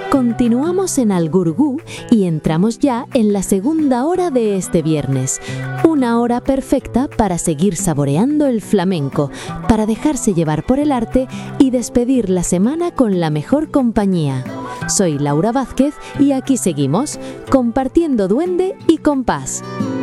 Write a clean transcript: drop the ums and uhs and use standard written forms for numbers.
Continuamos en Algurgú y entramos ya en la segunda hora de este viernes. Una hora perfecta para seguir saboreando el flamenco, para dejarse llevar por el arte y despedir la semana con la mejor compañía. Soy Laura Vázquez y aquí seguimos, compartiendo duende y compás.